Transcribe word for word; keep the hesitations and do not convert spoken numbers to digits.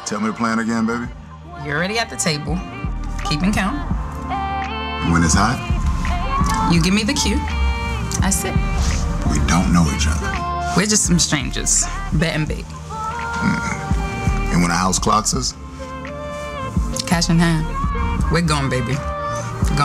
Tell me the plan again, baby. You're already at the table, keeping count. And when it's hot? You give me the cue. I sit. We don't know each other. We're just some strangers, betting big. Mm-mm. And when the house clocks us? Cash in hand. We're going, baby.